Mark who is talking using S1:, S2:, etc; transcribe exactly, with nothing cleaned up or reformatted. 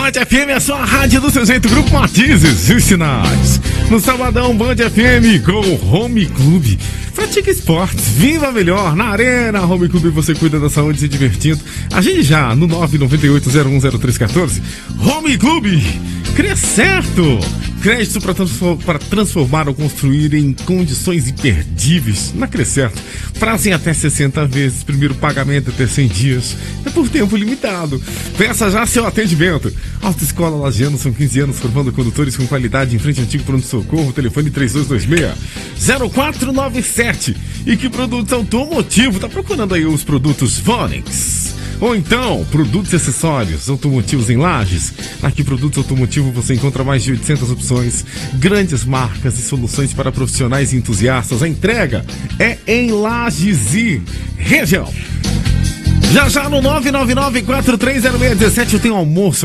S1: Band F M, a sua rádio do seu jeito, Grupo Matizes e os Sinais. No sabadão, Band F M com o Home Club. Pratique esportes, viva melhor. Na Arena Home Club você cuida da saúde se divertindo. Agende já no nove nove oito zero um zero três um quatro. Home Club, Crescerto. Crédito para transform, para transformar ou construir em condições imperdíveis. Na Crescerto, prazo em até sessenta vezes. Primeiro pagamento até cem dias. É por tempo limitado. Peça já seu atendimento. Autoescola Lagiano, são quinze anos formando condutores com qualidade em frente ao antigo pronto-socorro. Telefone três dois dois seis zero quatro nove sete. E que produtos automotivo? Tá procurando aí os produtos Vonix? Ou então, produtos e acessórios automotivos em Lages. Aqui, Produtos Automotivo, você encontra mais de oitocentas opções, grandes marcas e soluções para profissionais e entusiastas. A entrega é em Lages e região. Já já no nove nove nove quatro três zero seis um sete eu tenho almoço